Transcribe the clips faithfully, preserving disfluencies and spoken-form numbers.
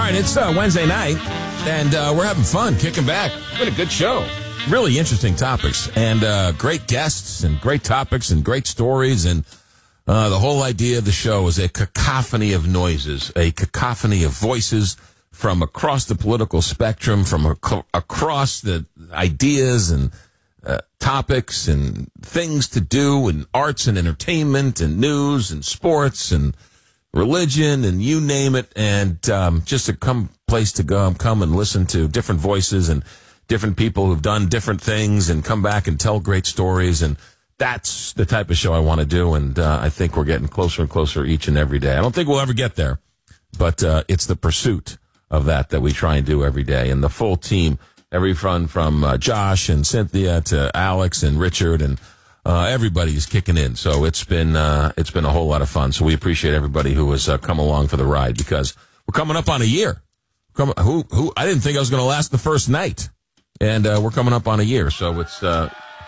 right, it's uh, Wednesday night, and uh, we're having fun, kicking back. It's been a good show. Really interesting topics, and uh, great guests, and great topics, and great stories, and uh, the whole idea of the show is a cacophony of noises, a cacophony of voices from across the political spectrum, from ac- across the ideas and uh, topics and things to do, and arts and entertainment and news and sports and religion and you name it, and um, just a come place to go, come and listen to different voices and different people who've done different things and come back and tell great stories. And that's the type of show I want to do, and uh, I think we're getting closer and closer each and every day. I don't think we'll ever get there, but uh, it's the pursuit of that that we try and do every day. And the full team, every from, from uh, Josh and Cynthia to Alex and Richard and Uh, everybody's kicking in, so it's been uh, it's been a whole lot of fun. So we appreciate everybody who has uh, come along for the ride, because we're coming up on a year. Come, who who I didn't think I was going to last the first night, and uh, we're coming up on a year. So it's uh,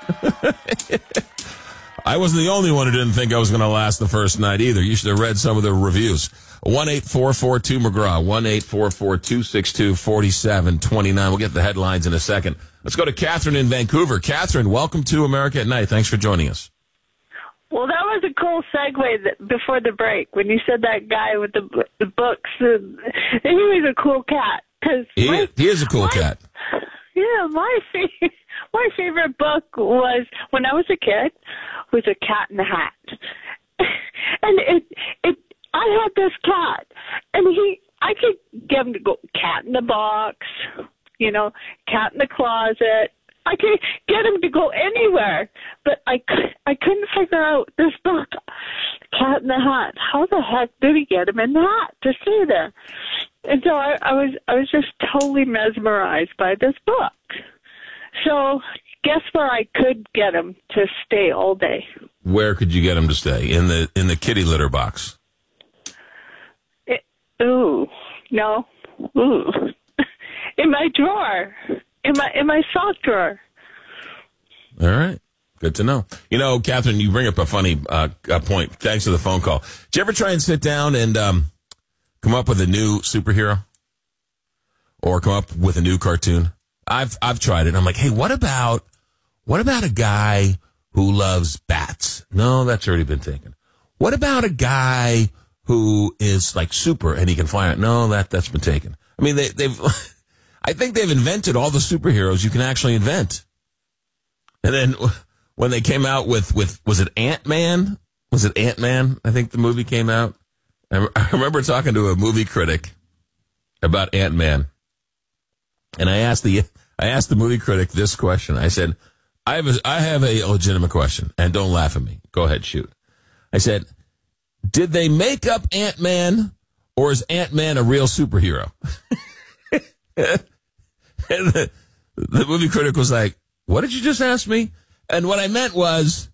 I wasn't the only one who didn't think I was going to last the first night either. You should have read some of the reviews. One eight four four two McGraw, one eight four four two six two four seven two nine. We'll get the headlines in a second. Let's go to Catherine in Vancouver. Catherine, welcome to America at Night. Thanks for joining us. Well, that was a cool segue that, before the break when you said that guy with the the books. And he was a cool cat. Cause he, my, he is a cool my, cat. Yeah, my favorite, my favorite book was, when I was a kid, was A Cat in the Hat. And it it I had this cat, and he I could get him to go Cat in the Box, you know, Cat in the Closet. I could get him to go anywhere, but I, I couldn't figure out this book, Cat in the Hat. How the heck did he get him in the hat to stay there? And so I, I was I was just totally mesmerized by this book. So guess where I could get him to stay all day? Where could you get him to stay? In the in the kitty litter box? It, ooh, no, ooh. In my drawer, in my in my sock drawer. All right, good to know. You know, Catherine, you bring up a funny uh, a point. Thanks for the phone call. Did you ever try and sit down and um, come up with a new superhero, or come up with a new cartoon? I've I've tried it. I'm like, hey, what about what about a guy who loves bats? No, that's already been taken. What about a guy who is like super and he can fly? No, that that's been taken. I mean, they, they've. I think they've invented all the superheroes you can actually invent. And then when they came out with, with was it Ant-Man? Was it Ant-Man? I think the movie came out. I, I remember talking to a movie critic about Ant-Man. And I asked the I asked the movie critic this question. I said, I have a, I have a legitimate question, and don't laugh at me. Go ahead, shoot. I said, did they make up Ant-Man, or is Ant-Man a real superhero? And the, the movie critic was like, what did you just ask me? And what I meant was,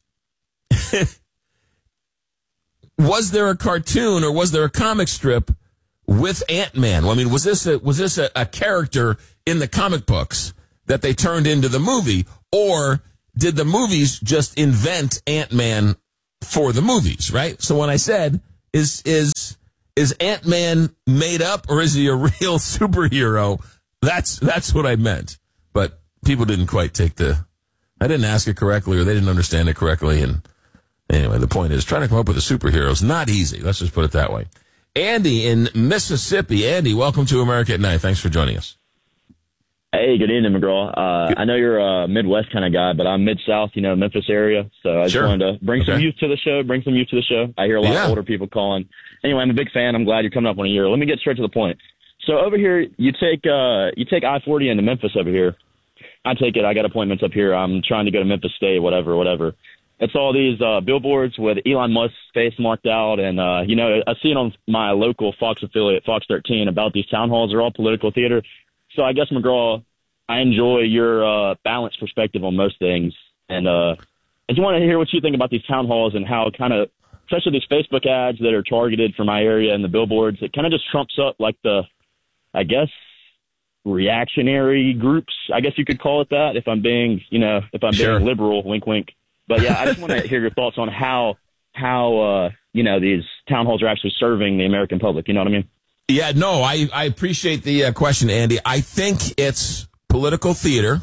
was there a cartoon or was there a comic strip with Ant-Man? Well, I mean, was this a, was this a, a character in the comic books that they turned into the movie, or did the movies just invent Ant-Man for the movies, right? So when I said, is is is Ant-Man made up, or is he a real superhero? That's that's what I meant. But people didn't quite take the, I didn't ask it correctly, or they didn't understand it correctly. And anyway, the point is, trying to come up with a superhero is not easy. Let's just put it that way. Andy in Mississippi. Andy, welcome to America at Night. Thanks for joining us. Hey, good evening, McGraw. Uh, I know you're a Midwest kind of guy, but I'm Mid-South, you know, Memphis area. So I just Sure. wanted to bring Okay. some youth to the show, bring some youth to the show. I hear a lot Yeah. of older people calling. Anyway, I'm a big fan. I'm glad you're coming up on a year. Let me get straight to the point. So over here, you take uh, you take I forty into Memphis over here. I take it. I got appointments up here. I'm trying to go to Memphis State, whatever, whatever. It's all these uh, billboards with Elon Musk's face marked out. And, uh, you know, I see it on my local Fox affiliate, Fox thirteen, about these town halls. They're all political theater. So I guess, McGraw, I enjoy your uh, balanced perspective on most things. And uh, I just want to hear what you think about these town halls and how kind of, especially these Facebook ads that are targeted for my area and the billboards, it kind of just trumps up like the, I guess, reactionary groups. I guess you could call it that if I'm being, you know, if I'm Sure. being liberal, wink, wink. But yeah, I just want to hear your thoughts on how, how, uh, you know, these town halls are actually serving the American public. You know what I mean? Yeah, no, I, I appreciate the uh, question, Andy. I think it's political theater.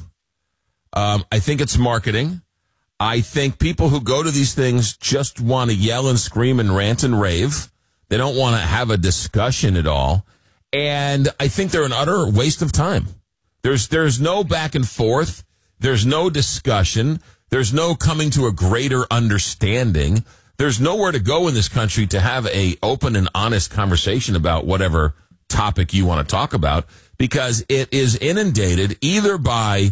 Um, I think it's marketing. I think people who go to these things just want to yell and scream and rant and rave. They don't want to have a discussion at all. And I think they're an utter waste of time. There's there's no back and forth. There's no discussion. There's no coming to a greater understanding. There's nowhere to go in this country to have a open and honest conversation about whatever topic you want to talk about, because it is inundated either by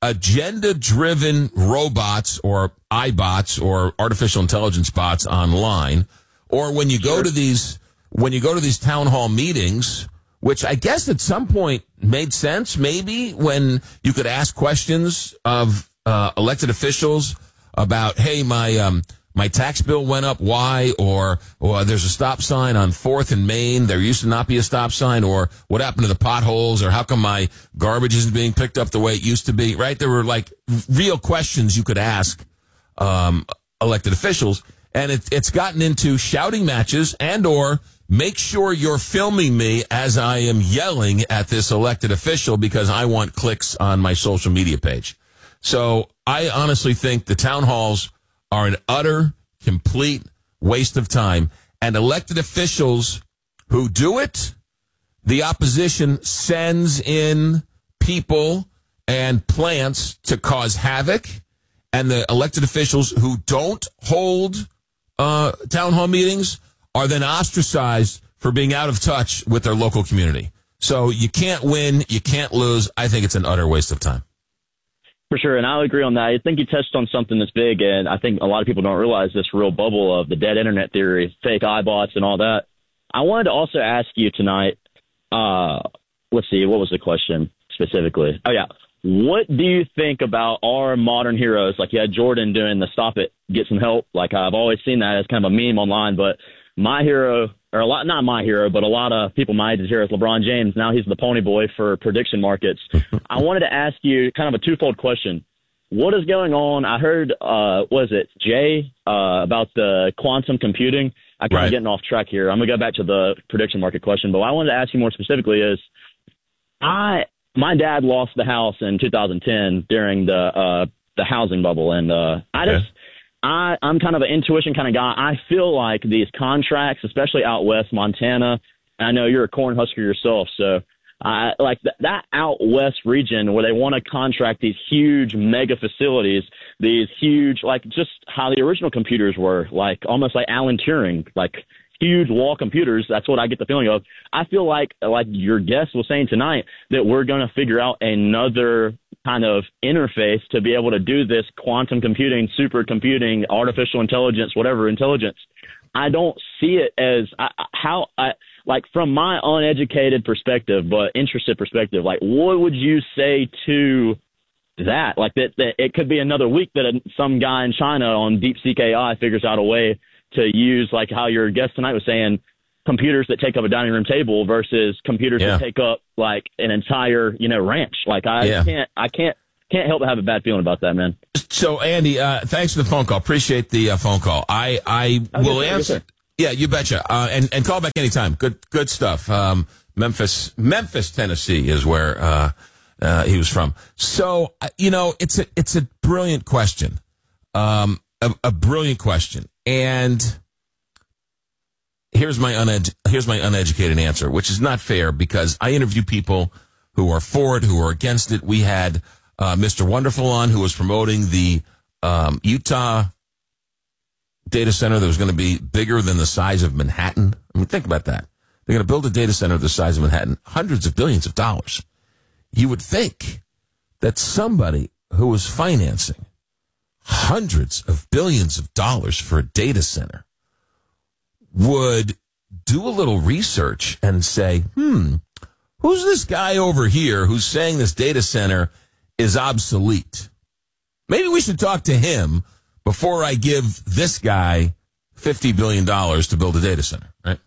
agenda-driven robots or iBots or artificial intelligence bots online, or when you go to these when you go to these town hall meetings, which I guess at some point made sense, maybe, when you could ask questions of uh, elected officials about, hey, my um, my tax bill went up, why? Or, or there's a stop sign on fourth and Main. There used to not be a stop sign. Or what happened to the potholes? Or how come my garbage isn't being picked up the way it used to be? Right? There were like real questions you could ask um, elected officials. And it, it's gotten into shouting matches and or make sure you're filming me as I am yelling at this elected official because I want clicks on my social media page. So I honestly think the town halls are an utter, complete waste of time. And elected officials who do it, the opposition sends in people and plants to cause havoc. And the elected officials who don't hold uh, town hall meetings are then ostracized for being out of touch with their local community. So you can't win, you can't lose. I think it's an utter waste of time. For sure, and I agree on that. I think you touched on something that's big, and I think a lot of people don't realize this real bubble of the dead internet theory, fake iBots and all that. I wanted to also ask you tonight, uh, let's see, what was the question specifically? Oh, yeah. What do you think about our modern heroes? Like you had Jordan doing the stop it, get some help. Like I've always seen that as kind of a meme online, but my hero, or a lot, not my hero, but a lot of people my age here is LeBron James. Now he's the pony boy for prediction markets. I wanted to ask you kind of a twofold question. What is going on? I heard, uh, was it Jay, uh, about the quantum computing? I'm kind right. of getting off track here. I'm gonna go back to the prediction market question, but what I wanted to ask you more specifically is I, my dad lost the house in two thousand ten during the, uh, the housing bubble. And, uh, I just, yeah. I, I'm kind of an intuition kind of guy. I feel like these contracts, especially out west, Montana, and I know you're a Cornhusker yourself, so I like th- that out west region where they want to contract these huge mega facilities, these huge, like just how the original computers were, like almost like Alan Turing, like huge wall computers. That's what I get the feeling of. I feel like, like your guest was saying tonight, that we're going to figure out another kind of interface to be able to do this quantum computing, supercomputing, artificial intelligence, whatever intelligence. I don't see it as I, how I like from my uneducated perspective, but interested perspective. Like, what would you say to that? Like that, that it could be another week that a, some guy in China on DeepSeek A I figures out a way to use, like how your guest tonight was saying, computers that take up a dining room table versus computers yeah. that take up like an entire, you know, ranch. Like I yeah. can't, I can't, can't help but have a bad feeling about that, man. So Andy, uh, thanks for the phone call. Appreciate the uh, phone call. I, I oh, will yes, answer. Yes, yeah, you betcha. Uh, and, and call back anytime. Good, good stuff. Um, Memphis, Memphis, Tennessee is where, uh, uh, he was from. So, uh, you know, it's a, it's a brilliant question. Um, a, a brilliant question. And here's my uned- here's my uneducated answer, which is not fair because I interview people who are for it, who are against it. We had uh, Mister Wonderful on, who was promoting the um, Utah data center that was going to be bigger than the size of Manhattan. I mean, think about that. They're going to build a data center the size of Manhattan, hundreds of billions of dollars. You would think that somebody who was financing hundreds of billions of dollars for a data center would do a little research and say, hmm, who's this guy over here who's saying this data center is obsolete? Maybe we should talk to him before I give this guy fifty billion dollars to build a data center, right?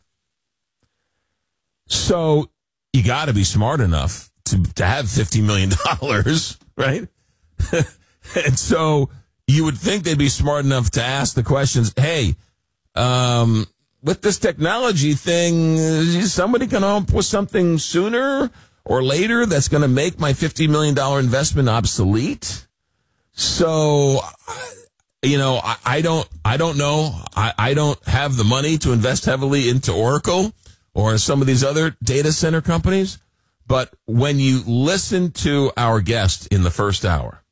So you got to be smart enough to, to have fifty million dollars, right? And so you would think they'd be smart enough to ask the questions, hey, um, with this technology thing, is somebody can come up with something sooner or later that's going to make my fifty million dollars investment obsolete. So, you know, I, I don't, I don't know. I, I don't have the money to invest heavily into Oracle or some of these other data center companies. But when you listen to our guest in the first hour,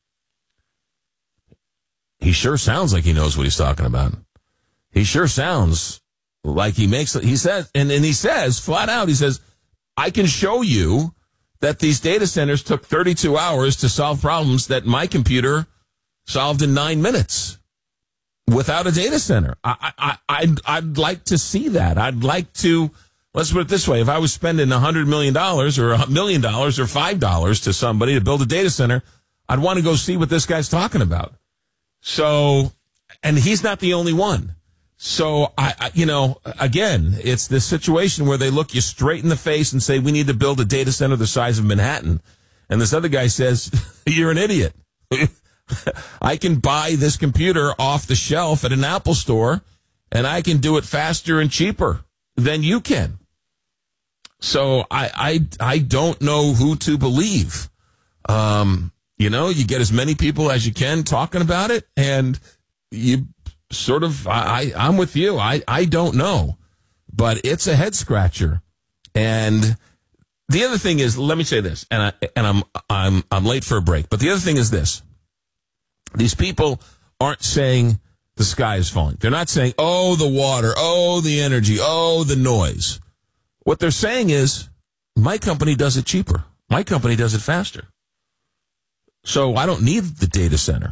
he sure sounds like he knows what he's talking about. He sure sounds like he makes it. He says, and, and he says flat out, he says, I can show you that these data centers took thirty-two hours to solve problems that my computer solved in nine minutes without a data center. I, I, I'd, I'd like to see that. I'd like to, let's put it this way. If I was spending one hundred million dollars or a million dollars or five dollars to somebody to build a data center, I'd want to go see what this guy's talking about. So, and he's not the only one. So, I, I, you know, again, it's this situation where they look you straight in the face and say, we need to build a data center the size of Manhattan. And this other guy says, you're an idiot. I can buy this computer off the shelf at an Apple store, and I can do it faster and cheaper than you can. So I, I, I don't know who to believe. Um, you know, you get as many people as you can talking about it, and you sort of, I, I'm with you. I, I don't know, but it's a head scratcher. And the other thing is, let me say this, and I, and I'm, I'm, I'm late for a break, but the other thing is this. These people aren't saying the sky is falling. They're not saying, oh, the water, oh, the energy, oh, the noise. What they're saying is, my company does it cheaper. My company does it faster. So I don't need the data center.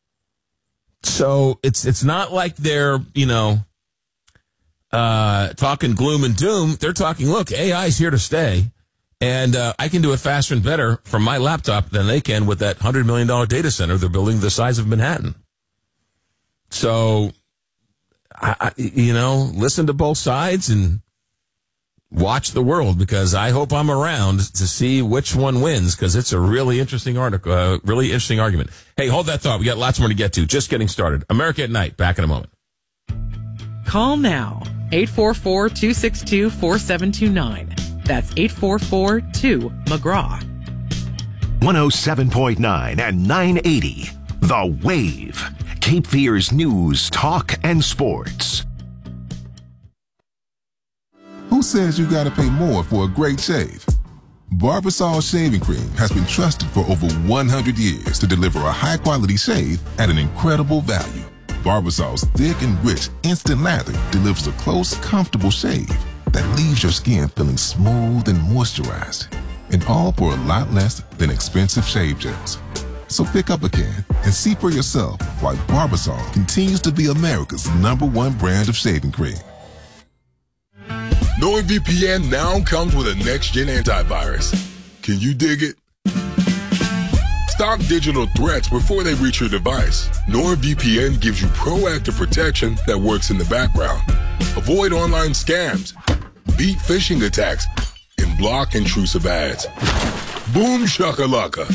So it's it's not like they're, you know, uh, talking gloom and doom. They're talking, look, A I is here to stay, and uh, I can do it faster and better from my laptop than they can with that one hundred million dollars data center they're building the size of Manhattan. So, I, I, you know, listen to both sides and watch the world, because I hope I'm around to see which one wins, because it's a really interesting article, uh, really interesting argument. Hey, hold that thought. We got lots more to get to. Just getting started. America at Night. Back in a moment. Call now. eight four four, two six two, four seven two nine. That's eight four four two McGraw. one oh seven point nine and nine eighty. The Wave. Cape Fear's news, talk, and sports. Who says you gotta pay more for a great shave? Barbasol Shaving Cream has been trusted for over one hundred years to deliver a high-quality shave at an incredible value. Barbasol's thick and rich instant lather delivers a close, comfortable shave that leaves your skin feeling smooth and moisturized, and all for a lot less than expensive shave gels. So pick up a can and see for yourself why Barbasol continues to be America's number one brand of shaving cream. NordVPN now comes with a next-gen antivirus. Can you dig it? Stop digital threats before they reach your device. NordVPN gives you proactive protection that works in the background. Avoid online scams, beat phishing attacks, and block intrusive ads. Boom shakalaka.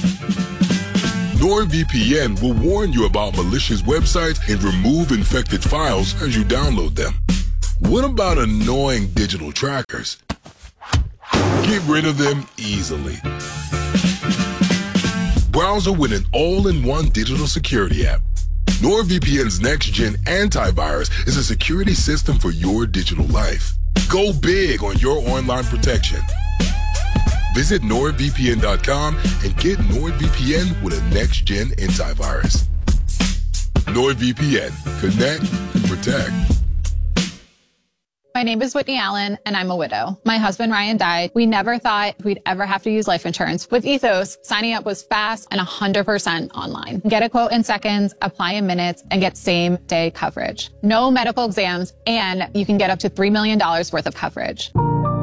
NordVPN will warn you about malicious websites and remove infected files as you download them. What about annoying digital trackers? Get rid of them easily. Browser with an all-in-one digital security app. NordVPN's next-gen antivirus is a security system for your digital life. Go big on your online protection. Visit nord V P N dot com and get NordVPN with a next-gen antivirus. NordVPN. Connect and protect. My name is Whitney Allen, and I'm a widow. My husband, Ryan, died. We never thought we'd ever have to use life insurance. With Ethos, signing up was fast and one hundred percent online. Get a quote in seconds, apply in minutes, and get same-day coverage. No medical exams, and you can get up to three million dollars worth of coverage.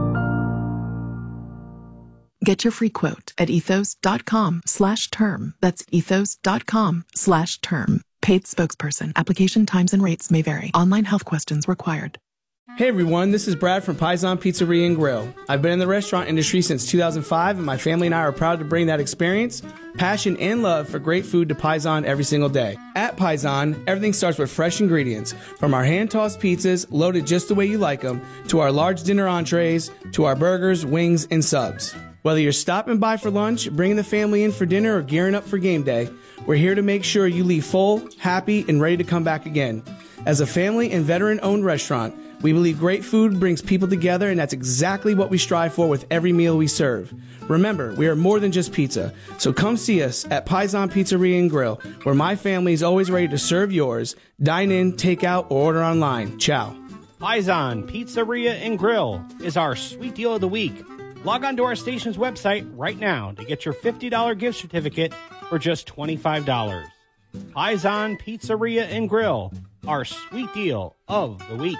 Get your free quote at ethos.com slash term. That's ethos.com slash term. Paid spokesperson. Application times and rates may vary. Online health questions required. Hey everyone, this is Brad from Paisan Pizzeria and Grill. I've been in the restaurant industry since two thousand five, and my family and I are proud to bring that experience, passion, and love for great food to Paisan every single day. At Paisan, everything starts with fresh ingredients, from our hand-tossed pizzas, loaded just the way you like them, to our large dinner entrees, to our burgers, wings, and subs. Whether you're stopping by for lunch, bringing the family in for dinner, or gearing up for game day, we're here to make sure you leave full, happy, and ready to come back again. As a family and veteran-owned restaurant, we believe great food brings people together, and that's exactly what we strive for with every meal we serve. Remember, we are more than just pizza, so come see us at Paisan Pizzeria and Grill, where my family is always ready to serve yours. Dine in, take out, or order online. Ciao. Paisan Pizzeria and Grill is our sweet deal of the week. Log on to our station's website right now to get your fifty dollars gift certificate for just twenty-five dollars. Paisan Pizzeria and Grill, our sweet deal of the week.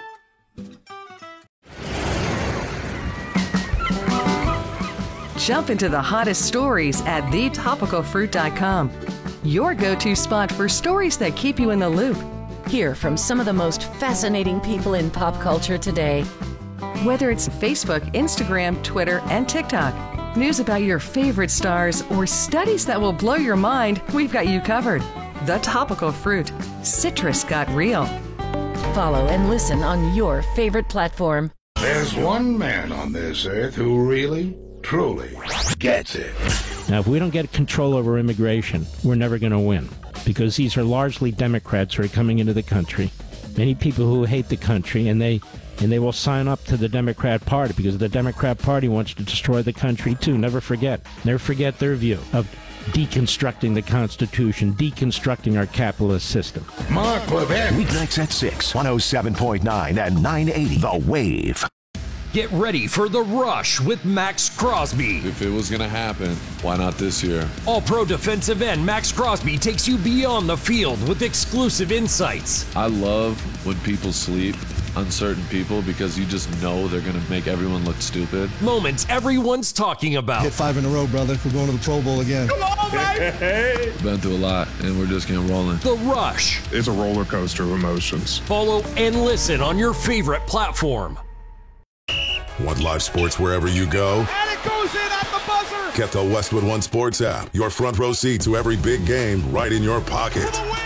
Jump into the hottest stories at the topical fruit dot com. Your go-to spot for stories that keep you in the loop. Hear from some of the most fascinating people in pop culture today. Whether it's Facebook, Instagram, Twitter, and TikTok, news about your favorite stars, or studies that will blow your mind, we've got you covered. The Topical Fruit. Citrus got real. Follow and listen on your favorite platform. There's one man on this earth who really, truly gets it. Now, if we don't get control over immigration, we're never going to win, because these are largely Democrats who are coming into the country. Many people who hate the country, and they and they will sign up to the Democrat Party because the Democrat Party wants to destroy the country too. Never forget. Never forget their view of deconstructing the Constitution, deconstructing our capitalist system. Mark Levin. Weeknights at six, one oh seven point nine and nine eighty. The Wave. Get ready for The Rush with Max Crosby. If it was going to happen, why not this year? All-pro defensive end Max Crosby takes you beyond the field with exclusive insights. I love when people sleep, uncertain people, because you just know they're going to make everyone look stupid. Moments everyone's talking about. Hit five in a row, brother. We're going to the Pro Bowl again. Come on, baby! Been through a lot, and we're just getting rolling. The Rush. It's a roller coaster of emotions. Follow and listen on your favorite platform. Want live sports wherever you go? And it goes in at the buzzer! Get the Westwood One Sports app. Your front row seat to every big game right in your pocket. For the win!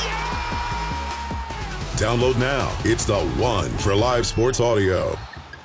Yeah! Download now. It's the one for live sports audio.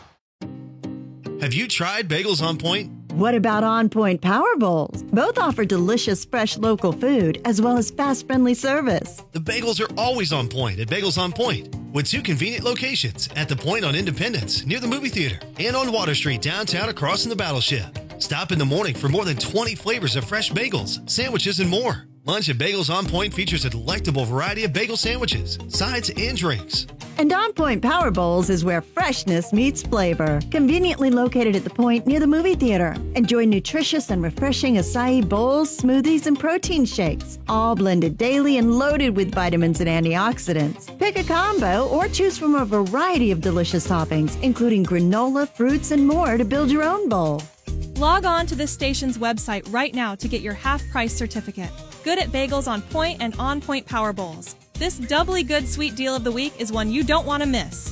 Have you tried Bagels on Point? What about On Point Power Bowls? Both offer delicious, fresh local food as well as fast, friendly service. The bagels are always on point at Bagels on Point, with two convenient locations at the Point on Independence, near the movie theater, and on Water Street downtown across from the Battleship. Stop in the morning for more than twenty flavors of fresh bagels, sandwiches, and more. Lunch at Bagels on Point features a delectable variety of bagel sandwiches, sides, and drinks. And On Point Power Bowls is where freshness meets flavor. Conveniently located at the Point near the movie theater. Enjoy nutritious and refreshing acai bowls, smoothies, and protein shakes, all blended daily and loaded with vitamins and antioxidants. Pick a combo or choose from a variety of delicious toppings, including granola, fruits, and more to build your own bowl. Log on to this station's website right now to get your half-price certificate. Good at Bagels on Point and On Point Power Bowls. This doubly good sweet deal of the week is one you don't want to miss.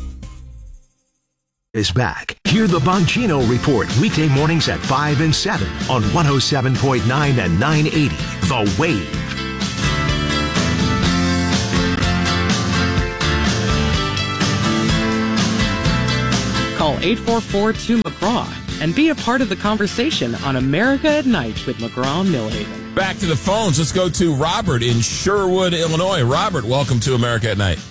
Is back. Hear the Bongino Report weekday mornings at five and seven on one oh seven point nine and nine eighty. The Wave. Call eight four four two McGraw and be a part of the conversation on America at Night with McGraw Millhaven. Back to the phones. Let's go to Robert in Sherwood, Illinois. Robert, welcome to America at Night.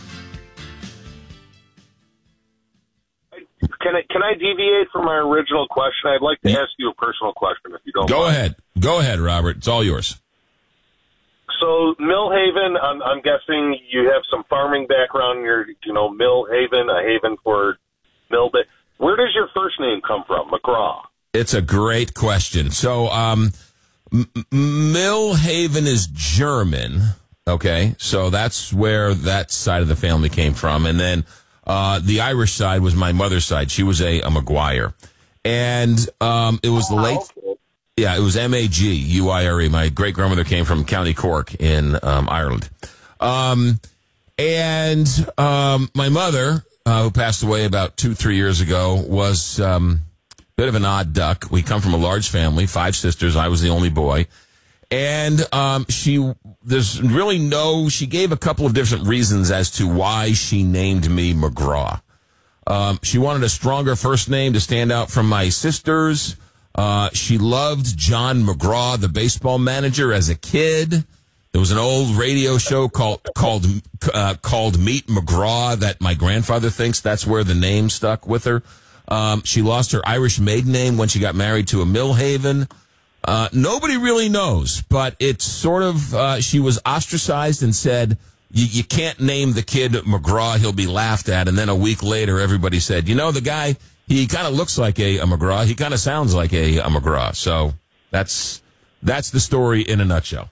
Can I can I deviate from my original question? I'd like to ask you a personal question, if you don't Go mind. ahead. Go ahead, Robert. It's all yours. So, Millhaven, I'm, I'm guessing you have some farming background. You're, you know, Millhaven, a haven for mill. But where does your first name come from, McGraw? It's a great question. So, um, M- Millhaven is German. Okay, so that's where that side of the family came from, and then uh, the Irish side was my mother's side. She was a, a McGuire, and um, it was the late. Yeah, it was M A G U I R E. My great grandmother came from County Cork in um, Ireland, um, and um, my mother uh, who passed away about two, three years ago, was um, a bit of an odd duck. We come from a large family, five sisters. I was the only boy. And um, she, there's really no, she gave a couple of different reasons as to why she named me McGraw. Um, she wanted a stronger first name to stand out from my sisters. Uh, she loved John McGraw, the baseball manager, as a kid. There was an old radio show called called uh, called Meet McGraw that my grandfather thinks that's where the name stuck with her. Um, she lost her Irish maiden name when she got married to a Millhaven. Uh, nobody really knows, but it's sort of, uh, she was ostracized and said, you, you can't name the kid McGraw, he'll be laughed at. And then a week later, everybody said, you know, the guy, he kind of looks like a, a McGraw. He kind of sounds like a, a McGraw. So that's, that's the story in a nutshell.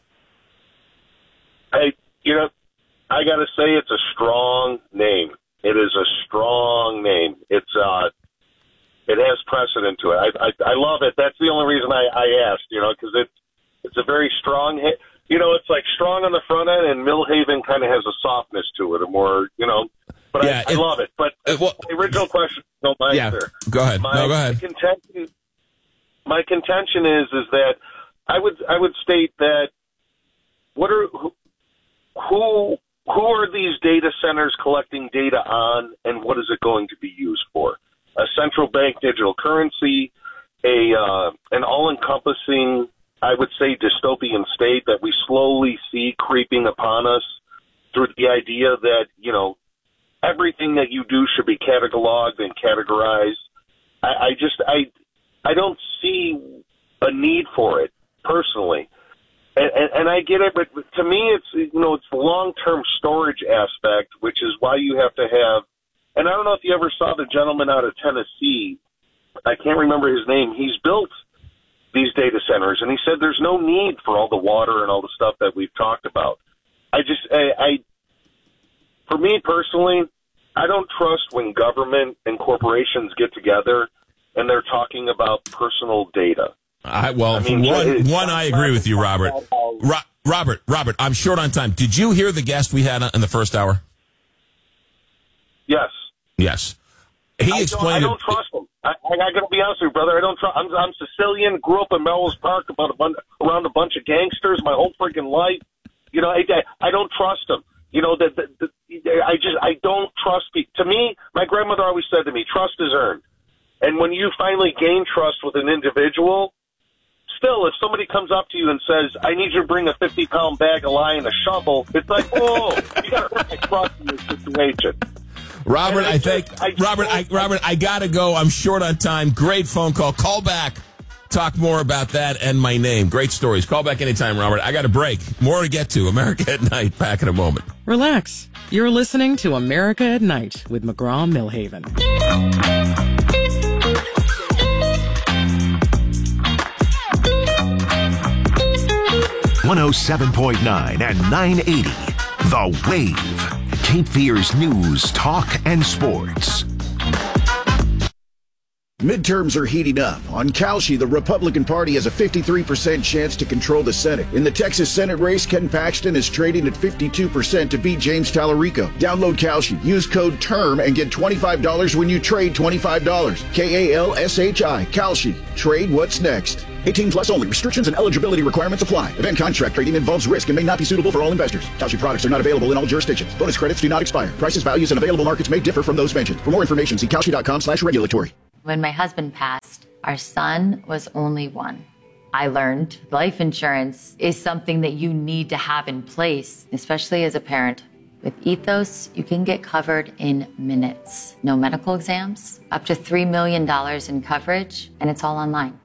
Hey, you know, I got to say it's a strong name. It is a strong name. It's, uh, it has precedent to it. I, I, I love it. That's the only reason I, I asked, you know, because it, it's a very strong hit. You know, it's like strong on the front end, and Millhaven kind of has a softness to it, a more, you know, but yeah, I, it, I love it. But it, well, the original question, don't mind, yeah, sir. Go ahead. My, no, go ahead. My contention, my contention is, is that I would, I would state that what are, who, who, who are these data centers collecting data on, and what is it going to be used for? A central bank digital currency, a uh, an all-encompassing, I would say, dystopian state that we slowly see creeping upon us through the idea that, you know, everything that you do should be cataloged and categorized. I, I just, I, I don't see a need for it, personally. And, and, and I get it, but to me, it's, you know, it's the long-term storage aspect, which is why you have to have, and I don't know if you ever saw the gentleman out of Tennessee. I can't remember his name. He's built these data centers, and he said there's no need for all the water and all the stuff that we've talked about. I just, I, I for me personally, I don't trust when government and corporations get together and they're talking about personal data. I, well, I mean, one, it, one, I agree with you, Robert. Ro- Robert, Robert, I'm short on time. Did you hear the guest we had in the first hour? Yes. Yes. He I explained. Don't, I don't trust him. I, I, I got to be honest with you, brother. I don't trust. I'm, I'm Sicilian. Grew up in Melrose Park, about a bun- around a bunch of gangsters my whole freaking life. You know, I, I, I don't trust them. You know that. The, the, I just I don't trust people. To me, my grandmother always said to me, "Trust is earned." And when you finally gain trust with an individual, still, if somebody comes up to you and says, "I need you to bring a fifty pound bag of lye and a shovel," it's like, "Whoa, you got to earn my trust in this situation." Robert, I think I, Robert, I, Robert, I gotta go. I'm short on time. Great phone call. Call back. Talk more about that and my name. Great stories. Call back anytime, Robert. I got a break. More to get to. America at Night. Back in a moment. Relax. You're listening to America at Night with McGraw Millhaven. one oh seven point nine and nine eighty. The Wave. Cape Fear's news, talk, and sports. Midterms are heating up. On Kalshi, the Republican Party has a fifty-three percent chance to control the Senate. In the Texas Senate race, Ken Paxton is trading at fifty-two percent to beat James Tallarico. Download Kalshi. Use code TERM and get twenty-five dollars when you trade twenty-five dollars. K A L S H I. Kalshi. Trade what's next. eighteen plus only. Restrictions and eligibility requirements apply. Event contract trading involves risk and may not be suitable for all investors. Kalshi products are not available in all jurisdictions. Bonus credits do not expire. Prices, values, and available markets may differ from those mentioned. For more information, see kalshi.com slash regulatory. When my husband passed, our son was only one. I learned life insurance is something that you need to have in place, especially as a parent. With Ethos, you can get covered in minutes. No medical exams, up to three million dollars in coverage, and it's all online.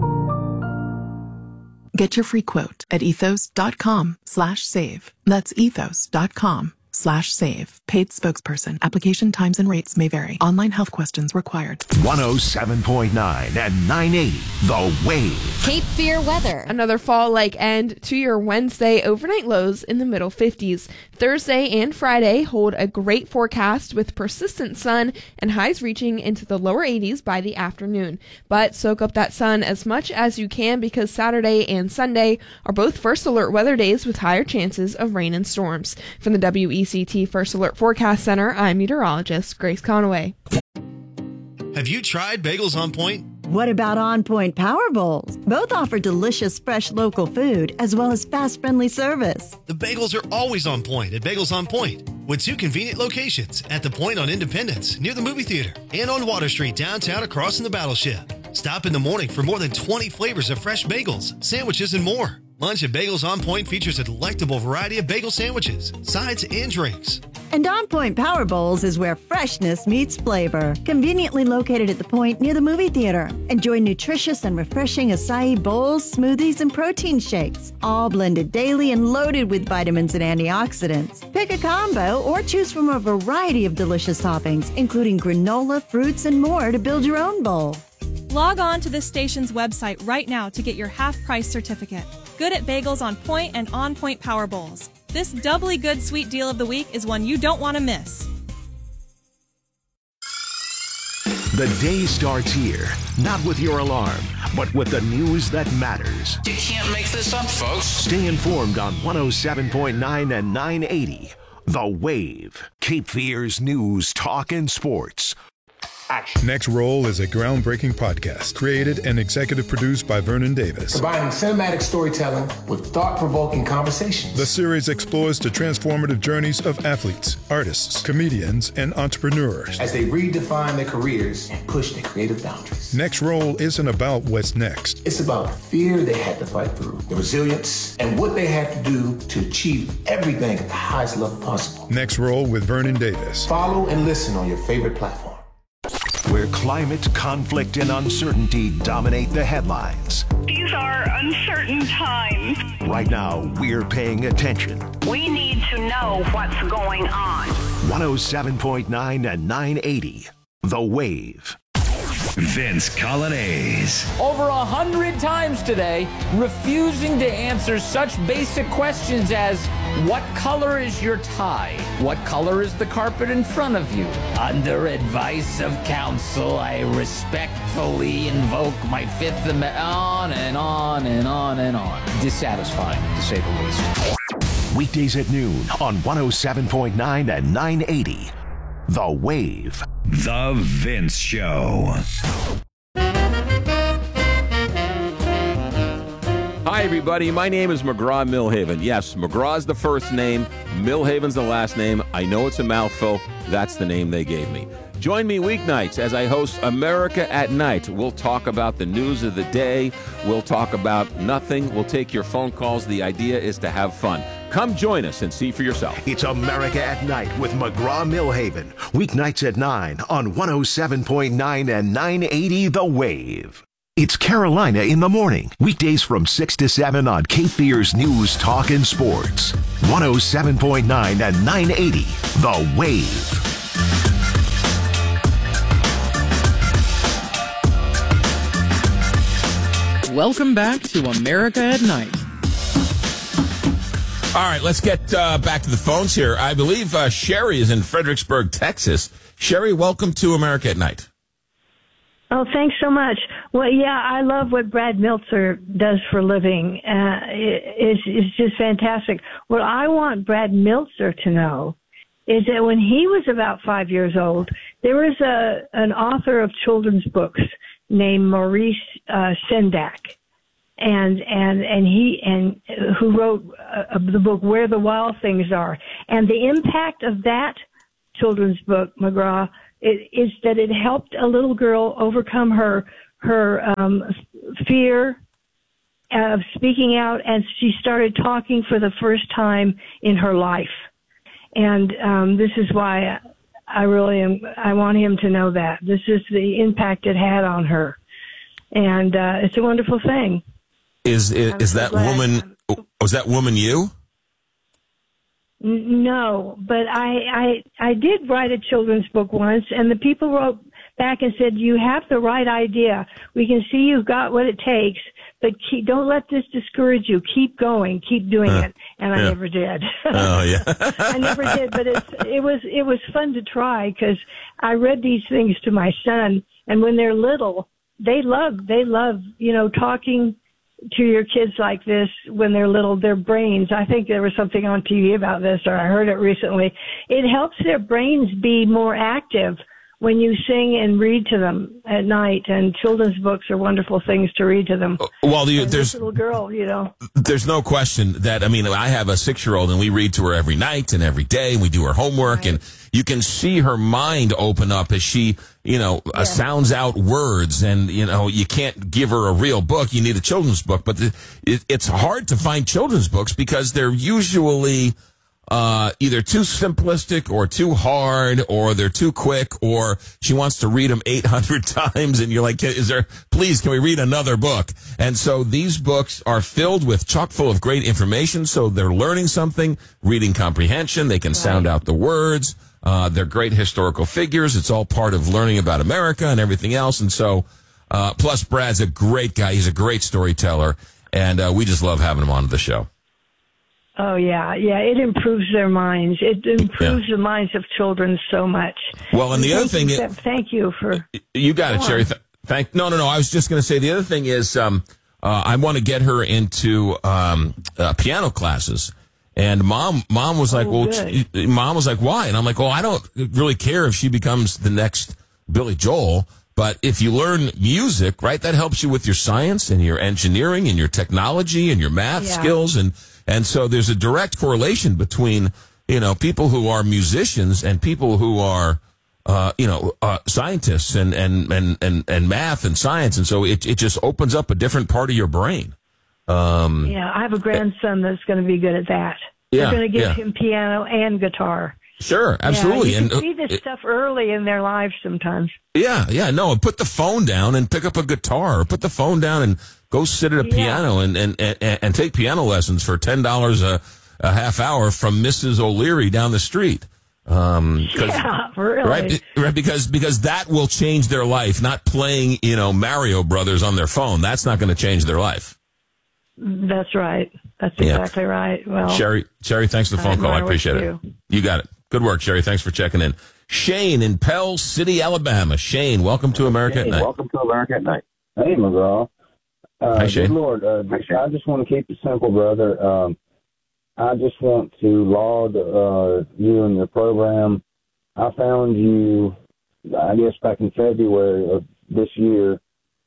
Get your free quote at ethos.com slash save. That's ethos.com slash save. Paid spokesperson. Application times and rates may vary. Online health questions required. one oh seven point nine and nine eighty. The Wave. Cape Fear weather. Another fall-like end to your Wednesday. Overnight lows in the middle fifties. Thursday and Friday hold a great forecast with persistent sun and highs reaching into the lower eighties by the afternoon. But soak up that sun as much as you can because Saturday and Sunday are both first alert weather days with higher chances of rain and storms. From the W E C T First Alert Forecast Center, I'm meteorologist Grace Conaway. Have you tried Bagels on Point? What about On Point Power Bowls? Both offer delicious, fresh local food as well as fast, friendly service. The bagels are always on point at Bagels on Point, with two convenient locations at the Point on Independence near the movie theater and on Water Street downtown across from the Battleship. Stop in the morning for more than twenty flavors of fresh bagels, sandwiches, and more. Lunch at Bagels on Point features a delectable variety of bagel sandwiches, sides, and drinks. And On Point Power Bowls is where freshness meets flavor. Conveniently located at the Point near the movie theater. Enjoy nutritious and refreshing acai bowls, smoothies, and protein shakes. All blended daily and loaded with vitamins and antioxidants. Pick a combo or choose from a variety of delicious toppings, including granola, fruits, and more to build your own bowl. Log on to this station's website right now to get your half-price certificate. Good at Bagels on Point and On Point Power Bowls. This doubly good sweet deal of the week is one you don't want to miss. The day starts here, not with your alarm, but with the news that matters. You can't make this up, folks. Stay informed on one oh seven point nine and nine eighty. The Wave. Cape Fear's news, talk, and sports. Action. Next Roll is a groundbreaking podcast created and executive produced by Vernon Davis. Combining cinematic storytelling with thought-provoking conversations. The series explores the transformative journeys of athletes, artists, comedians, and entrepreneurs as they redefine their careers and push their creative boundaries. Next Roll isn't about what's next. It's about the fear they had to fight through, the resilience, and what they had to do to achieve everything at the highest level possible. Next Roll with Vernon Davis. Follow and listen on your favorite platform. Where climate, conflict, and uncertainty dominate the headlines. These are uncertain times. Right now, we're paying attention. We need to know what's going on. one oh seven point nine and nine eighty. The Wave. Vince Colonnese. Over a hundred times today, refusing to answer such basic questions as, what color is your tie? What color is the carpet in front of you? Under advice of counsel, I respectfully invoke my Fifth Amendment. On and on and on and on. Dissatisfying, to say the least. Weekdays at noon on one oh seven point nine and nine eighty. The Wave. The Vince Show. Hi, everybody. My name is McGraw Millhaven. Yes, McGraw's the first name. Millhaven's the last name. I know it's a mouthful. That's the name they gave me. Join me weeknights as I host America at Night. We'll talk about the news of the day. We'll talk about nothing. We'll take your phone calls. The idea is to have fun. Come join us and see for yourself. It's America at Night with McGraw Millhaven. Weeknights at nine on one oh seven point nine and nine eighty The Wave. It's Carolina in the Morning. Weekdays from six to seven on Cape Fear's News, Talk, and Sports. one oh seven point nine and nine eighty The Wave. Welcome back to America at Night. All right, let's get uh, back to the phones here. I believe uh, Sherry is in Fredericksburg, Texas. Sherry, welcome to America at Night. Oh, thanks so much. Well, yeah, I love what Brad Meltzer does for a living. Uh, it, it's, it's just fantastic. What I want Brad Meltzer to know is that when he was about five years old, there was a an author of children's books named Maurice uh, Sendak. And, and, and he, and who wrote uh, the book Where the Wild Things Are. And the impact of that children's book, McGraw, it, is that it helped a little girl overcome her, her, um, fear of speaking out, and she started talking for the first time in her life. And, um, this is why I really am, I want him to know that. This is the impact it had on her. And, uh, it's a wonderful thing. Is is, is that woman? Was that woman you? No, but I, I I did write a children's book once, and the people wrote back and said, "You have the right idea. We can see you've got what it takes, but keep, don't let this discourage you. Keep going. Keep doing Uh, it. And I yeah. never did. Oh, yeah. I never did, but it's, it was, it was fun to try because I read these things to my son, and when they're little, they love, they love, you know, talking to your kids like this when they're little, their brains. I think there was something on T V about this, or I heard it recently. It helps their brains be more active when you sing and read to them at night, and children's books are wonderful things to read to them. Well, the, And there's this little girl, you know. there's no question that, I mean, I have a six-year-old, and we read to her every night and every day, and we do her homework, and you can see her mind open up as she, you know, uh, sounds out words, and, you know, you can't give her a real book. You need a children's book, but the, it, it's hard to find children's books because they're usually uh either too simplistic or too hard, or they're too quick, or she wants to read them eight hundred times, and you're like, is there, please, can we read another book? And so these books are filled with chock full of great information, so they're learning something, reading comprehension, they can sound out the words, uh they're great historical figures, it's all part of learning about America and everything else. And so uh plus Brad's a great guy, he's a great storyteller, and uh we just love having him on the show. Oh, yeah, yeah. It improves their minds. It improves Yeah. the minds of children so much. Well, and the other Thank thing you, is, thank you for. you got it, Go Sherry. on. Th- thank. No, no, no. I was just going to say the other thing is, um, uh, I want to get her into um, uh, piano classes. And mom, mom was like, Oh, well, good. ch- mom was like, why? And I'm like, well, I don't really care if she becomes the next Billy Joel. But if you learn music, right, that helps you with your science and your engineering and your technology and your math Yeah. skills. And, and so there's a direct correlation between, you know, people who are musicians and people who are, uh, you know, uh, scientists and, and, and, and, and math and science. And so it, it just opens up a different part of your brain. Um, Yeah, I have a grandson that's going to be good at that. Yeah, We're going to give yeah. him piano and guitar. Sure, absolutely. Yeah, you and can see this uh, stuff early in their lives sometimes. Yeah, yeah, no, put the phone down and pick up a guitar, or put the phone down and go sit at a Yeah. piano and, and, and, and take piano lessons for ten dollars a, a half hour from Missus O'Leary down the street. Um, 'cause- Yeah, really. Right, right, because, because that will change their life, not playing, you know, Mario Brothers on their phone. That's not going to change their life. That's right. That's Yeah. exactly right. Well, Sherry, Sherry, thanks for the I phone call. I admire what appreciate it. you You got it. Good work, Sherry. Thanks for checking in. Shane in Pell City, Alabama. Shane, welcome to America Hey, at Night. welcome to America at Night. Hey, McGraw. Uh, Hi, Shane. Good Lord, uh, I just want to keep it simple, brother. Um, I just want to laud uh, you and your program. I found you, I guess, back in February of this year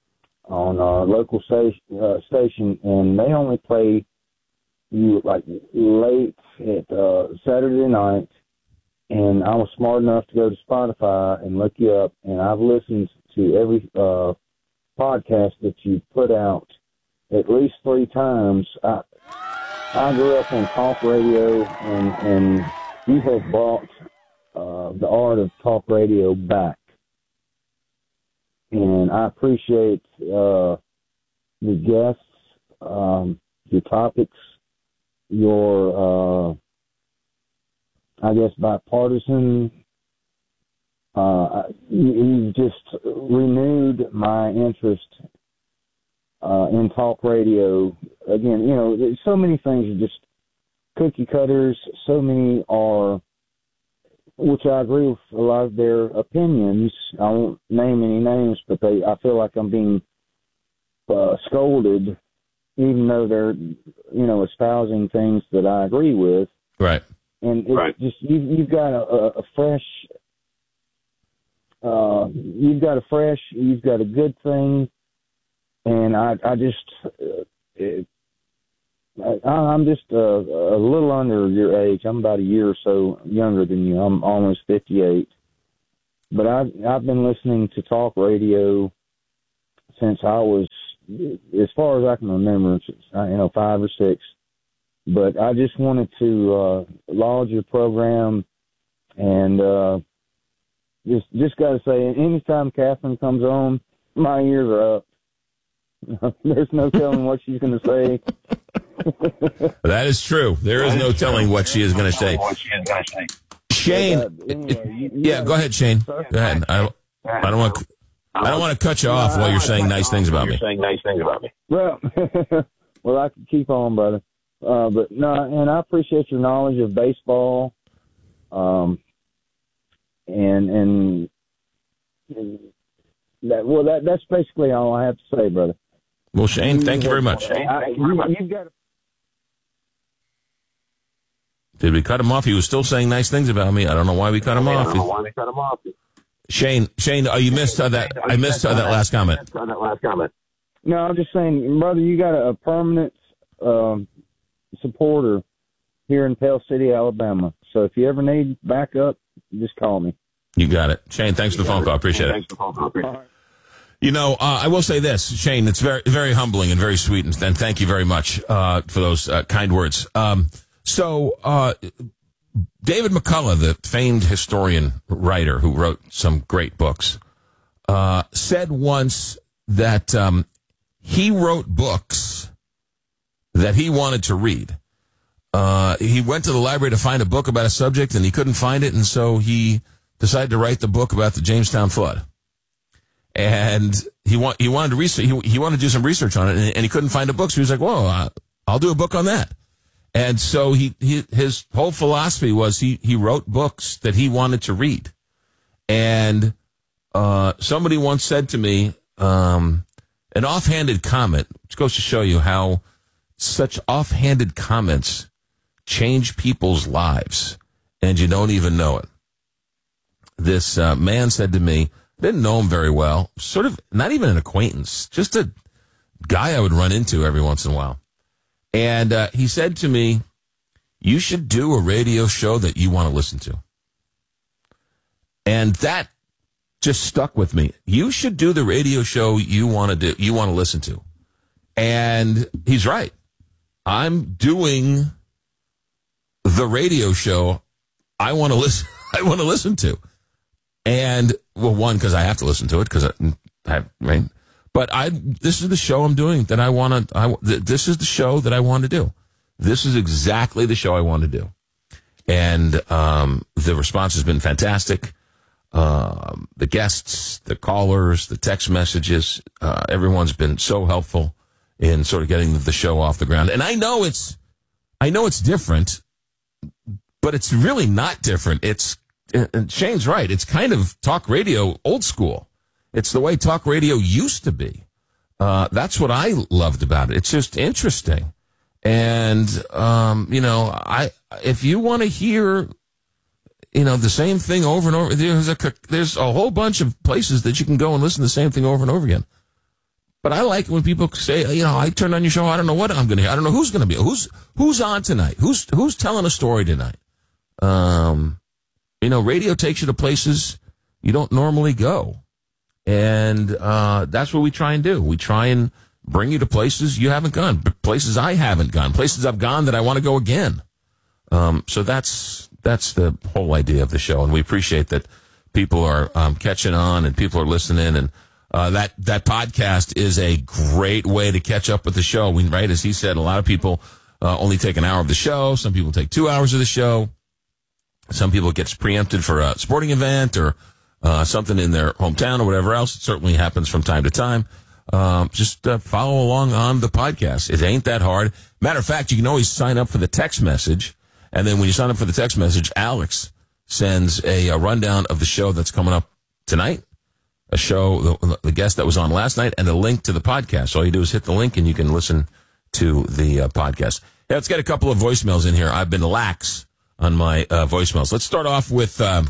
on our local station, uh, station, and they only play you like late at uh, Saturday night. And I was smart enough to go to Spotify and look you up, and I've listened to every uh, podcast that you put out at least three times. I, I grew up on talk radio, and, and you have brought uh, the art of talk radio back. And I appreciate uh, the guests, um, your topics, your... Uh, I guess bipartisan. Uh, you, you just renewed my interest uh, in talk radio. Again, you know, there's so many things are just cookie cutters. So many are, which I agree with a lot of their opinions. I won't name any names, but they, I feel like I'm being uh, scolded, even though they're, you know, espousing things that I agree with. Right. And it's Right. just you, you've got a, a, a fresh, uh, you've got a fresh, you've got a good thing, and I, I just, uh, it, I, I'm just uh, a little under your age. I'm about a year or so younger than you. I'm almost fifty-eight, but I've I've been listening to talk radio since I was, as far as I can remember, since, you know, five or six. But I just wanted to uh, laud your program, and uh, just just got to say, anytime Catherine comes on, my ears are up. There's no telling what she's going to say. That is true. There is no telling what she is going to say. Shane, But, uh, anyway, you- you yeah, gotta- go ahead, Shane. Go Sir? ahead. I, I don't want. I don't want to cut you off while you're saying nice things about me. Saying nice things about me. Well, well, I can keep on, brother. Uh, but no, and I appreciate your knowledge of baseball. Um, and and, and that well, that that's basically all I have to say, brother. Well, Shane, thank you very much. Shane, thank you very much. You've got to. Did we cut him off? He was still saying nice things about me. I don't know why we cut him off. I don't know why we cut him off. Shane, Shane, oh, you missed uh, that. I missed uh, that last comment. That last comment. No, I'm just saying, brother, you got a, a permanent um, supporter here in Pell City, Alabama. So if you ever need backup, just call me. You got it. Shane, thanks for the phone call. Appreciate it. Thanks for the phone call. Appreciate it. You know, uh, I will say this, Shane, it's very, very humbling and very sweet, and, and thank you very much uh, for those uh, kind words. Um, so, uh, David McCullough, the famed historian writer who wrote some great books, uh, said once that um, he wrote books that he wanted to read. Uh, he went to the library to find a book about a subject, and he couldn't find it, and so he decided to write the book about the Jamestown flood. And he want, he wanted to research, he, he wanted to do some research on it, and, and he couldn't find a book, so he was like, "Whoa, uh, I'll do a book on that." And so he, he his whole philosophy was he, he wrote books that he wanted to read. And uh, somebody once said to me, um, an offhanded comment, which goes to show you how such offhanded comments change people's lives, and you don't even know it. This uh, man said to me, didn't know him very well, sort of not even an acquaintance, just a guy I would run into every once in a while. And uh, he said to me, "You should do a radio show that you want to listen to." And that just stuck with me. You should do the radio show you want to do, you want to listen to. And he's right. I'm doing the radio show I want to listen. I want to listen to. And well, one, because I have to listen to it because I, I right. But I, this is the show I'm doing that I want to, I, this is the show that I want to do. This is exactly the show I want to do. And um, the response has been fantastic. Um, the guests, the callers, the text messages, uh, everyone's been so helpful in sort of getting the show off the ground. And I know it's, I know it's different, but it's really not different. It's, and Shane's right. It's kind of talk radio old school. It's the way talk radio used to be. Uh, that's what I loved about it. It's just interesting. And, um, you know, I, if you want to hear, you know, the same thing over and over, there's a, there's a whole bunch of places that you can go and listen to the same thing over and over again. But I like when people say, you know, I turned on your show. I don't know what I'm going to hear. I don't know who's going to be, who's, who's on tonight? Who's, who's telling a story tonight? Um, you know, radio takes you to places you don't normally go. And uh, that's what we try and do. We try and bring you to places you haven't gone, places I haven't gone, places I've gone that I want to go again. Um, so that's that's the whole idea of the show, and we appreciate that people are um, catching on and people are listening. And uh, that that podcast is a great way to catch up with the show. We, right, as he said, a lot of people uh, only take an hour of the show. Some people take two hours of the show. Some people get preempted for a sporting event or Uh, something in their hometown or whatever else. It certainly happens from time to time. Um, just uh, follow along on the podcast. It ain't that hard. Matter of fact, you can always sign up for the text message. And then when you sign up for the text message, Alex sends a, a rundown of the show that's coming up tonight, a show, the, the guest that was on last night, and a link to the podcast. All you do is hit the link and you can listen to the uh, podcast. Hey, let's get a couple of voicemails in here. I've been lax on my uh, voicemails. Let's start off with uh,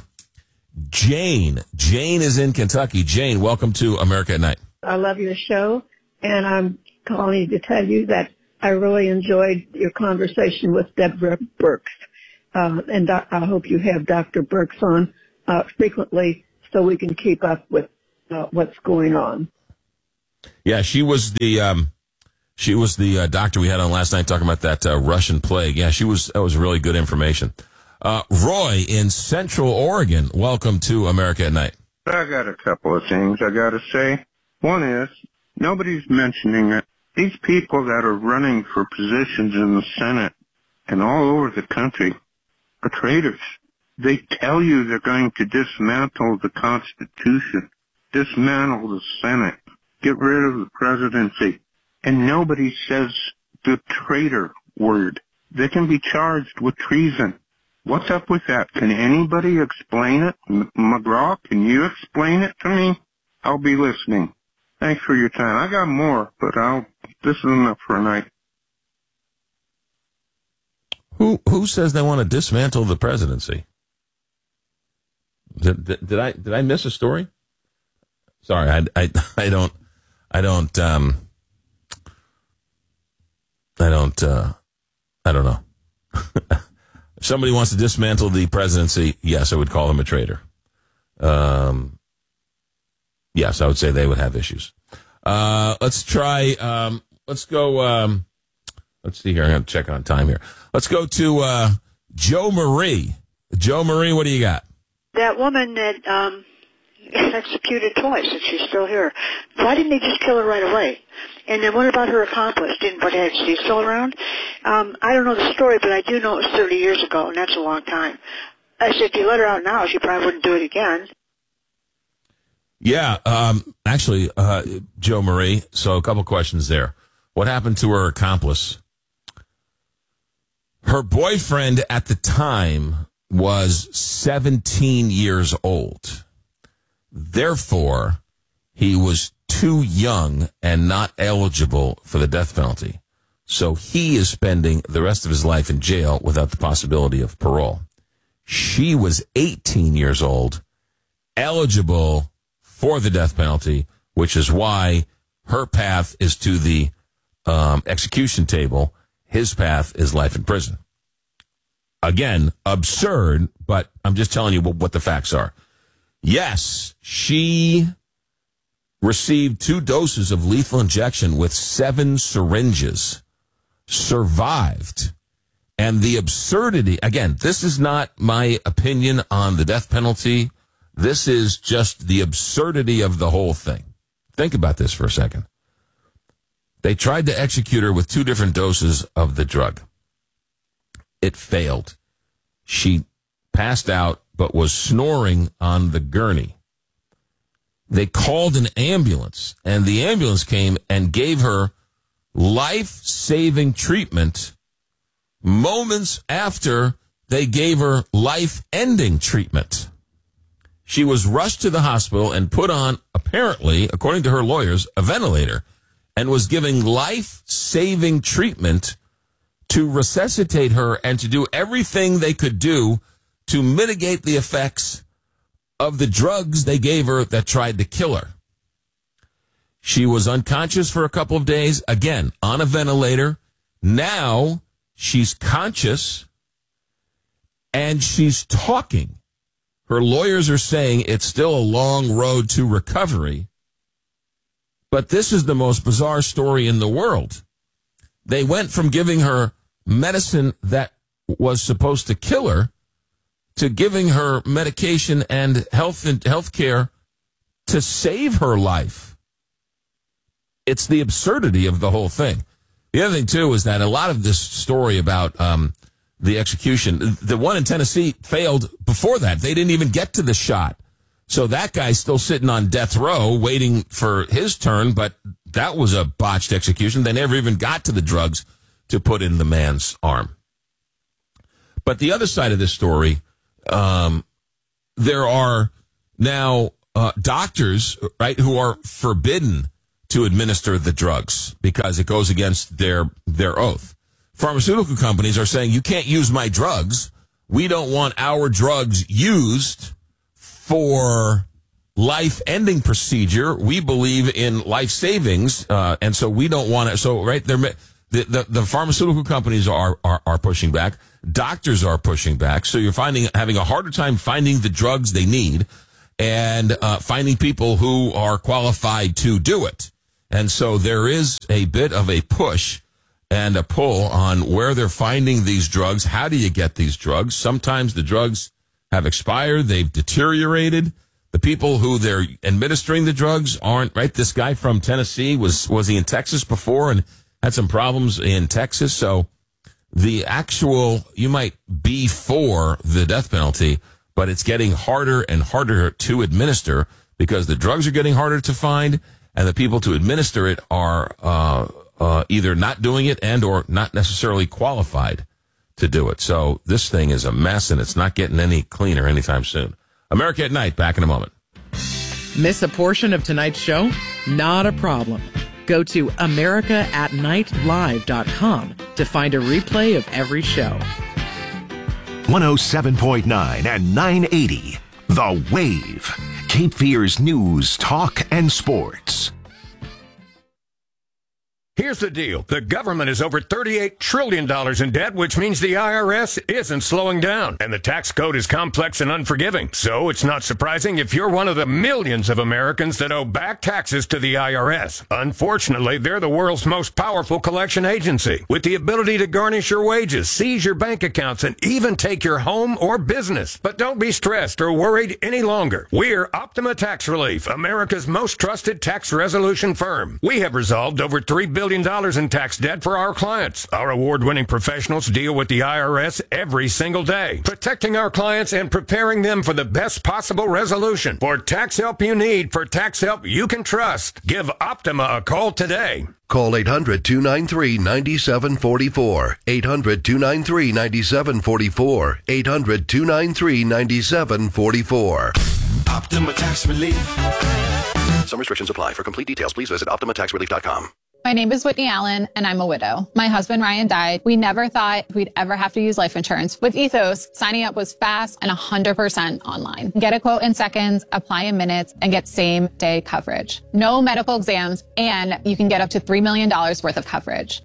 Jane. Jane is in Kentucky. Jane, welcome to America at Night. I love your show, and I'm calling to tell you that I really enjoyed your conversation with Deborah Birx. Uh, and do- I hope you have Doctor Birx on uh, frequently so we can keep up with uh, what's going on. Yeah, she was the um, she was the uh, doctor we had on last night talking about that uh, Russian plague. Yeah, she was. That was really good information. Uh, Roy in Central Oregon, welcome to America at Night. I got a couple of things I got to say. One is, nobody's mentioning it. These people that are running for positions in the Senate and all over the country are traitors. They tell you they're going to dismantle the Constitution, dismantle the Senate, get rid of the presidency, and nobody says the traitor word. They can be charged with treason. What's up with that? Can anybody explain it? M- McGraw, can you explain it to me? I'll be listening. Thanks for your time. I got more, but I'll. This is enough for a night. Who who says they want to dismantle the presidency? Did, did, did I did I miss a story? Sorry, I, I, I don't I don't um I don't uh, I don't know. If somebody wants to dismantle the presidency, yes, I would call them a traitor. Um, yes, I would say they would have issues. Uh, let's try. Um, let's go. Um, let's see here. I'm going to check on time here. Let's go to uh, Joe Marie. Joe Marie, what do you got? That woman that um, executed twice, and she's still here. Why didn't they just kill her right away? And then what about her accomplice? Didn't what had she still around? Um, I don't know the story, but I do know it was thirty years ago, and that's a long time. I said if you let her out now, she probably wouldn't do it again. Yeah, um, actually, uh, Joe Marie. So a couple questions there. What happened to her accomplice? Her boyfriend at the time was seventeen years old. Therefore, he was too young and not eligible for the death penalty. So he is spending the rest of his life in jail without the possibility of parole. She was eighteen years old, eligible for the death penalty, which is why her path is to the um, execution table. His path is life in prison. Again, absurd, but I'm just telling you what, what the facts are. Yes, she received two doses of lethal injection with seven syringes, survived. And the absurdity, again, this is not my opinion on the death penalty. This is just the absurdity of the whole thing. Think about this for a second. They tried to execute her with two different doses of the drug. It failed. She passed out, but was snoring on the gurney. They called an ambulance, and the ambulance came and gave her life-saving treatment moments after they gave her life-ending treatment. She was rushed to the hospital and put on, apparently, according to her lawyers, a ventilator, and was giving life-saving treatment to resuscitate her and to do everything they could do to mitigate the effects of the drugs they gave her that tried to kill her. She was unconscious for a couple of days, again, on a ventilator. Now she's conscious and she's talking. Her lawyers are saying it's still a long road to recovery. But this is the most bizarre story in the world. They went from giving her medicine that was supposed to kill her to giving her medication and health and health care to save her life. It's the absurdity of the whole thing. The other thing, too, is that a lot of this story about um, the execution, the one in Tennessee failed before that. They didn't even get to the shot. So that guy's still sitting on death row waiting for his turn, but that was a botched execution. They never even got to the drugs to put in the man's arm. But the other side of this story, um, there are now uh, doctors, right, who are forbidden to administer the drugs because it goes against their their oath. Pharmaceutical companies are saying, you can't use my drugs. We don't want our drugs used for life-ending procedure. We believe in life savings, uh, and so we don't want it. So, right, they're, the, the the pharmaceutical companies are, are are pushing back. Doctors are pushing back. So you're finding having a harder time finding the drugs they need and uh, finding people who are qualified to do it. And so there is a bit of a push and a pull on where they're finding these drugs. How do you get these drugs? Sometimes the drugs have expired. They've deteriorated. The people who they're administering the drugs aren't, right? This guy from Tennessee, was, was he in Texas before and had some problems in Texas? So the actual, you might be for the death penalty, but it's getting harder and harder to administer because the drugs are getting harder to find, and the people to administer it are uh, uh, either not doing it and or not necessarily qualified to do it. So this thing is a mess, and it's not getting any cleaner anytime soon. America at Night, back in a moment. Miss a portion of tonight's show? Not a problem. Go to america at night live dot com to find a replay of every show. one oh seven point nine and nine eighty, The Wave. Cape Fear's news, talk, and sports. Here's the deal. The government is over thirty-eight trillion dollars in debt, which means the I R S isn't slowing down. And the tax code is complex and unforgiving. So it's not surprising if you're one of the millions of Americans that owe back taxes to the I R S. Unfortunately, they're the world's most powerful collection agency, with the ability to garnish your wages, seize your bank accounts, and even take your home or business. But don't be stressed or worried any longer. We're Optima Tax Relief, America's most trusted tax resolution firm. We have resolved over three billion dollars in tax debt for our clients. Our award-winning professionals deal with the I R S every single day, protecting our clients and preparing them for the best possible resolution. For tax help you need, for tax help you can trust, give Optima a call today. Call eight hundred, two nine three, nine seven four four. eight hundred, two nine three, nine seven four four. eight hundred, two nine three, nine seven four four. Optima Tax Relief. Some restrictions apply. For complete details, please visit optima tax relief dot com. My name is Whitney Allen, and I'm a widow. My husband, Ryan, died. We never thought we'd ever have to use life insurance. With Ethos, signing up was fast and one hundred percent online. Get a quote in seconds, apply in minutes, and get same-day coverage. No medical exams, and you can get up to three million dollars worth of coverage.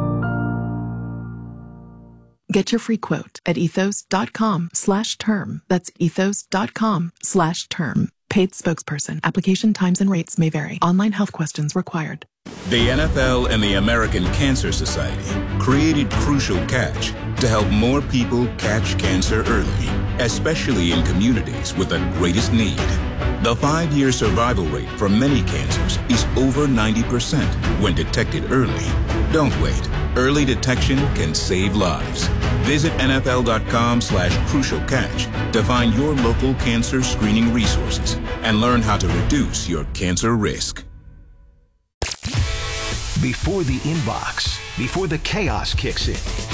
Get your free quote at ethos.com slash term. That's ethos.com slash term. Paid spokesperson. Application times and rates may vary. Online health questions required. The N F L and the American Cancer Society created Crucial Catch to help more people catch cancer early, especially in communities with the greatest need. The five-year survival rate for many cancers is over ninety percent when detected early. Don't wait. Early detection can save lives. Visit nfl.com slash crucial catch to find your local cancer screening resources and learn how to reduce your cancer risk. Before the inbox, before the chaos kicks in.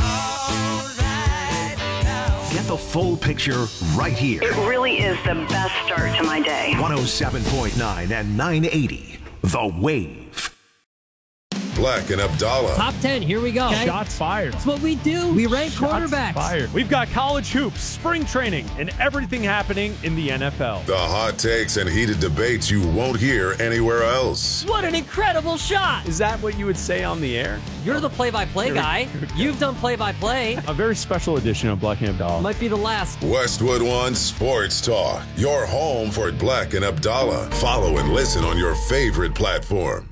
Get the full picture right here. It really is the best start to my day. one oh seven point nine and nine eighty, The Wave. Black and Abdallah. Top ten, here we go. Okay. Shots fired. That's what we do. We rank Shots quarterbacks. Fired. We've got college hoops, spring training, and everything happening in the N F L. The hot takes and heated debates you won't hear anywhere else. What an incredible shot. Is that what you would say on the air? You're the play-by-play guy. You've done play-by-play. A very special edition of Black and Abdallah. Might be the last. Westwood One Sports Talk. Your home for Black and Abdallah. Follow and listen on your favorite platform.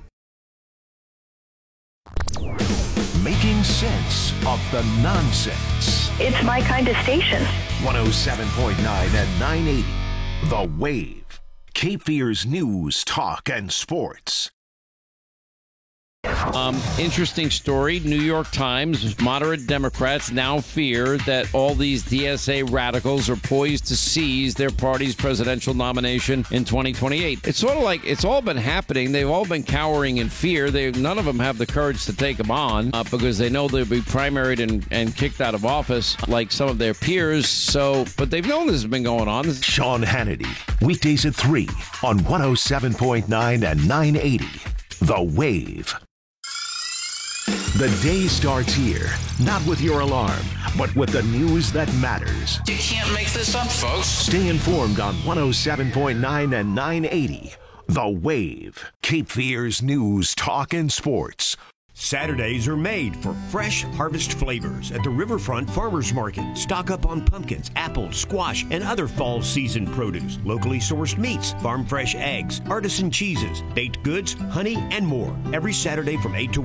Making sense of the nonsense. It's my kind of station. one oh seven point nine and nine eighty, The Wave. Cape Fear's news, talk, and sports. Um, interesting story. New York Times. Moderate Democrats now fear that all these D S A radicals are poised to seize their party's presidential nomination in twenty twenty-eight. It's sort of like it's all been happening. They've all been cowering in fear. They none of them have the courage to take them on uh, because they know they'll be primaried and, and kicked out of office like some of their peers. So, but they've known this has been going on. Sean Hannity, weekdays at three on one oh seven point nine and nine eighty, The Wave. The day starts here, not with your alarm, but with the news that matters. You can't make this up, folks. Stay informed on one oh seven point nine and nine eighty, The Wave. Cape Fear's news, talk, and sports. Saturdays are made for fresh harvest flavors at the Riverfront Farmers Market. Stock up on pumpkins, apples, squash, and other fall season produce. Locally sourced meats, farm fresh eggs, artisan cheeses, baked goods, honey, and more. Every Saturday from eight to